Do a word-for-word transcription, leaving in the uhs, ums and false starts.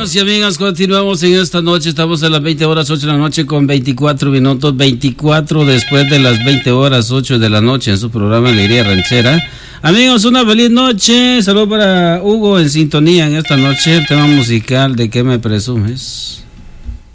Amigos y amigas, continuamos en esta noche. Estamos a las veinte horas, ocho de la noche con veinticuatro minutos. veinticuatro después de las veinte horas, ocho de la noche en su programa Alegría Ranchera. Amigos, una feliz noche. Saludos para Hugo en sintonía en esta noche. El tema musical de ¿Qué me presumes?